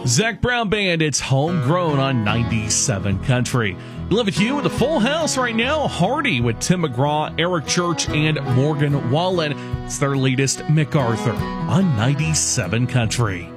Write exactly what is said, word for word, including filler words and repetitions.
Zac Brown Band, it's homegrown on ninety-seven Country. Live with you with a full house right now. Hardy with Tim McGraw, Eric Church, and Morgan Wallen. It's their latest MacArthur on ninety-seven Country.